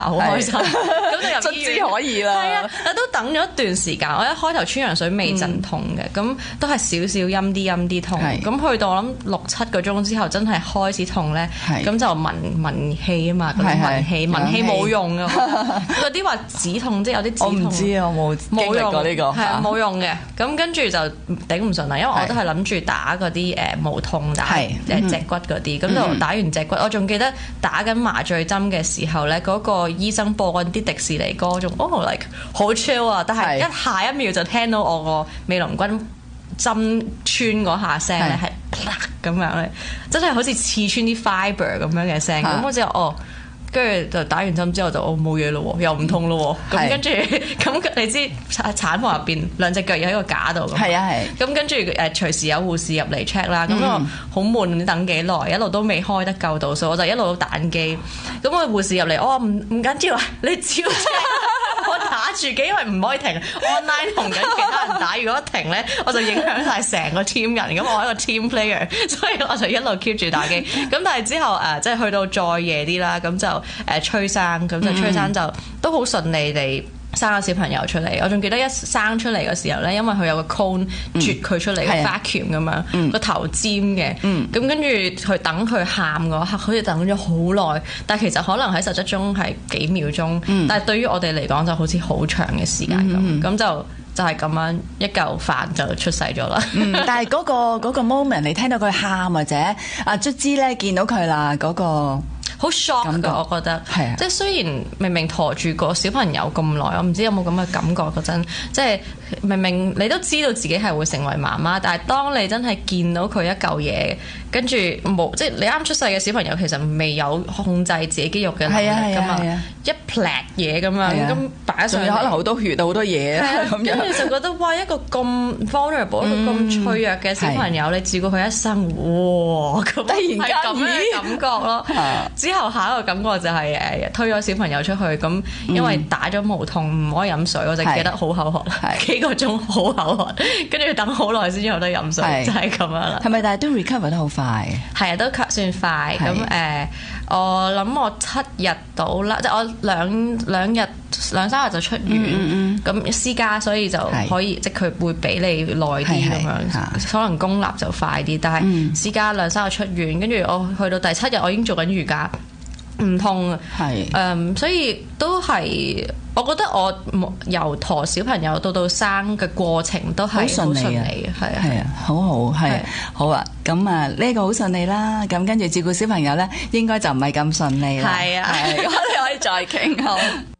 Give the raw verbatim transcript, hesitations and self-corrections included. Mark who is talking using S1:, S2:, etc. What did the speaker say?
S1: 好開心，咁就入醫院
S2: 可以啦。
S1: 係啊，但都等咗一段時間。我一開頭穿羊水未陣痛嘅，咁、嗯、都係少少陰啲陰啲痛。咁去到我諗六七個鐘之後，真係開始痛咧。咁就聞聞氣啊嘛，咁聞氣聞氣冇用啊。嗰啲話止痛，即係有啲止痛。我唔知啊，我冇經歷過呢個。係啊，冇用嘅。咁跟住就頂唔順啦，因為我都係諗住打嗰啲誒無痛打誒脊骨嗰啲，咁就打完脊骨。我仲記得打緊麻醉針嘅時候咧，嗰個醫生播緊啲迪士尼歌，仲哦 like 好 chill 啊！但係一下一秒就聽到我個尾龍骨針穿嗰下聲咧，係啪咁樣咧，真係好似刺穿啲 fiber 咁樣嘅聲。咁我之後哦，跟住就打完針之後就哦冇嘢咯，又唔痛咯。咁跟住咁你知產房入邊兩隻腳要喺個架度。係啊係。咁跟住誒隨時有護士入嚟 check 啦。咁我好悶，等幾耐，一路都未開得夠度數，我就一路都打機。咁個護士入嚟，我話唔唔緊要啊，你照 check。我打住機，因為唔可以停 online 同緊其他人打，如果一停咧，我就影響晒成個 team 人。咁我係一個 team player， 所以我就一路 keep 住打機。咁但係之後誒，即係去到再夜啲啦，咁就誒催生，咁就催生就都好順利地生咗小朋友出嚟。我仲記得一生出嚟嘅時候咧，因為佢有個 cone 啜佢出嚟嘅 vacuum 咁樣，個頭尖嘅，咁跟住佢等佢喊嗰刻，好似等咗好耐。但係其實可能喺實質中係幾秒鐘，嗯、但係對於我哋嚟講就好似好長嘅時間咁。咁、嗯、就就係咁樣一嚿飯就出世咗啦。
S2: 嗯，但係嗰、嗰個嗰個 moment， 你聽到佢喊或者啊卒之咧見到佢啦嗰個。
S1: 好 shock 㗎，我覺得，係啊，即係雖然明明陀住個小朋友咁耐，我唔知有冇咁嘅感覺嗰陣，即係明明你都知道自己係會成為媽媽，但係當你真係見到佢一嚿嘢，跟住冇，即係你啱出世嘅小朋友其實未有控制自己肌肉嘅能力㗎嘛，一劈嘢咁樣，咁擺上去可
S2: 能好多血好多嘢咁樣，
S1: 跟住就覺得哇，一個咁 vulnerable、一個咁脆弱嘅小朋友，你照顧佢一生，哇，突然間咁嘅感覺咯。之後下一個感覺就係誒推咗小朋友出去，咁因為打咗無痛唔可以飲水，我就記得好口渴，幾個鐘好口渴，跟住等好耐先有得飲水，就係咁樣啦。
S2: 係咪？但係都 recover 得好快。係
S1: 啊，都算快。咁誒，我諗我七日到啦，即係我兩兩日兩三日就出院。咁私家所以就可以，即係佢會俾你耐啲咁樣，可能公立就快啲。但係私家兩三日出院，跟住我去到第七日，我已經做緊瑜伽。唔痛啊，係，誒，所以都係，我覺得我由陀小朋友到到生嘅過程都係好順利嘅，係啊，
S2: 係啊，好好，係，好啊，咁啊呢個好順利啦，咁跟住照顧小朋友咧，應該就唔係咁順利啦，
S1: 係啊，
S2: 我哋可以再傾好。